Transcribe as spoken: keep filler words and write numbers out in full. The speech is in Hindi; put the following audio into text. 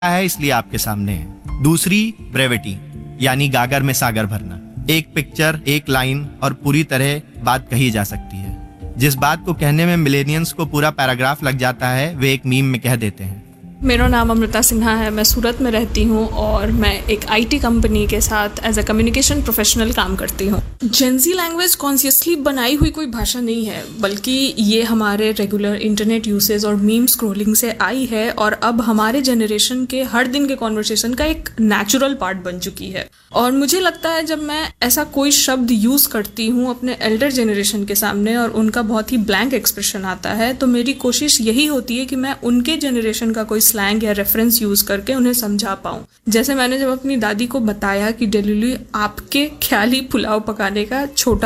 है इसलिए आपके सामने है। दूसरी ब्रेविटी यानी गागर में सागर भरना। एक पिक्चर, एक लाइन और पूरी तरह बात कही जा सकती है। जिस बात को कहने में मिलेनियंस को पूरा पैराग्राफ लग जाता है वे एक मीम में कह देते हैं। मेरा नाम अमृता सिन्हा है, मैं सूरत में रहती हूँ और मैं एक आईटी कंपनी के साथ एज अ कम्युनिकेशन प्रोफेशनल काम करती हूँ। जेंजी लैंग्वेज कॉन्शियसली बनाई हुई कोई भाषा नहीं है, बल्कि ये हमारे रेगुलर इंटरनेट यूसेज और मीम स्क्रोलिंग से आई है और अब हमारे जनरेशन के हर दिन के कॉन्वर्सेशन का एक नेचुरल पार्ट बन चुकी है। और मुझे लगता है जब मैं ऐसा कोई शब्द यूज़ करती हूँ अपने एल्डर जनरेशन के सामने और उनका बहुत ही ब्लैंक एक्सप्रेशन आता है, तो मेरी कोशिश यही होती है कि मैं उनके जनरेशन का कोई स्लैंग या रेफरेंस यूज करके उन्हें समझा पाऊं। जैसे मैंने जब अपनी दादी को बताया कि डेली आपके ख्याली पुलाव पकाने का छोटा